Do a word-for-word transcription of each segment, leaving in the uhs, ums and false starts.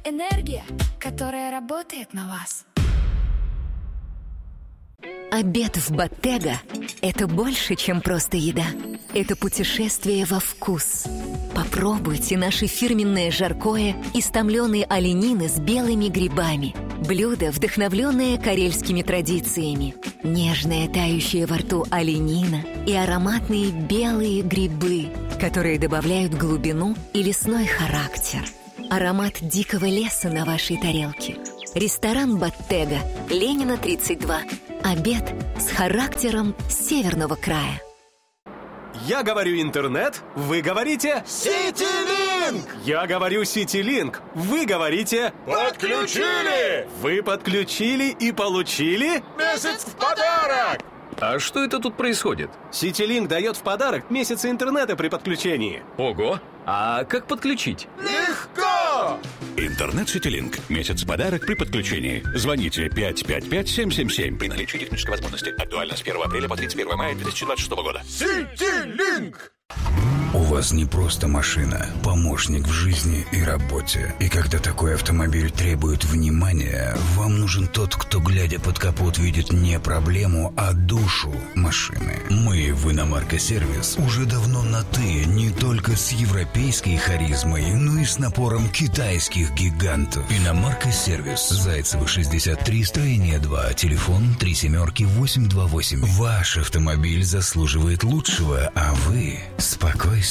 Энергия, которая работает на вас. Обед в Bottega – это больше, чем просто еда. Это путешествие во вкус. Попробуйте наше фирменное жаркое из томленой оленины с белыми грибами. Блюдо, вдохновленное карельскими традициями. Нежная, тающая во рту оленина и ароматные белые грибы, которые добавляют глубину и лесной характер. Аромат дикого леса на вашей тарелке. Ресторан Bottega, Ленина, тридцать два. Обед с характером северного края. Я говорю интернет, вы говорите Ситилинк! Я говорю Ситилинк, вы говорите Подключили! Вы подключили и получили Месяц в подарок! А что это тут происходит? Ситилинк дает в подарок месяц интернета при подключении. Ого! А как подключить? Легко! Интернет Ситилинк. Месяц в подарок при подключении. Звоните пять пять пять семь семь семь при наличии технической возможности. Актуально с первого апреля по тридцать первое мая две тысячи двадцать шестого года. Ситилинк! У вас не просто машина, помощник в жизни и работе. И когда такой автомобиль требует внимания, вам нужен тот, кто, глядя под капот, видит не проблему, а душу машины. Мы в Иномарка Сервис уже давно на «ты» не только с европейской харизмой, но и с напором китайских гигантов. Иномарка Сервис. Зайцева, шестьдесят три, строение два. Телефон три семерки восемь два восемь. Ваш автомобиль заслуживает лучшего, а вы – спокойствие.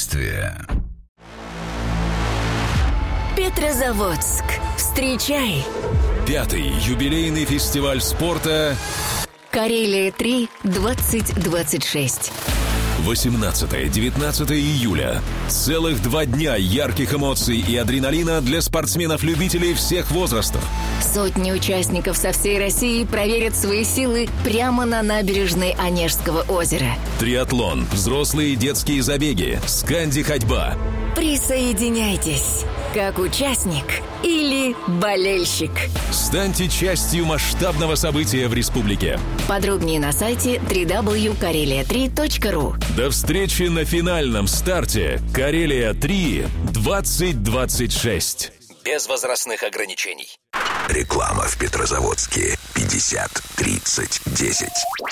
Петрозаводск. Встречай! Пятый юбилейный фестиваль спорта Карелия три двадцать двадцать шесть. восемнадцатое-девятнадцатое июля. Целых два дня ярких эмоций и адреналина для спортсменов-любителей всех возрастов. Сотни участников со всей России проверят свои силы прямо на набережной Онежского озера. Триатлон, взрослые и детские забеги, сканди-ходьба. Присоединяйтесь, как участник или болельщик. Станьте частью масштабного события в республике. Подробнее на сайте дабл ю дабл ю дабл ю точка карелия три точка ру. До встречи на финальном старте Карелия три двадцать двадцать шесть. Без возрастных ограничений. Реклама в Петрозаводске. пятьдесят тридцать десять.